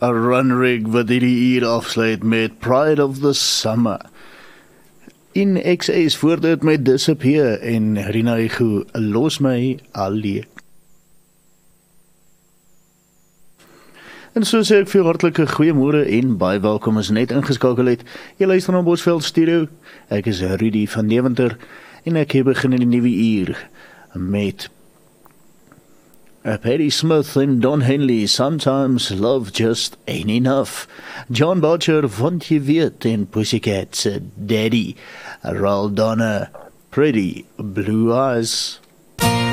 Runrig wat hierdie uur afsluit met Pride of the Summer. In XS voor dit met Disappear en Rina Ego, Los my alleen. En so sê ek vir hartlike goeiemôre en baie welkom as net ingeskakel het. Jy luister na Bosveld Studio. Ek is Rudy van Deventer en ek begin in die nuwe uur met Patti Smith en Don Henley, Sometimes Love Just Ain't Enough. John Butcher, Want Jy Weet en Pussycats, Daddy. Raldonna, Pretty Blue Eyes.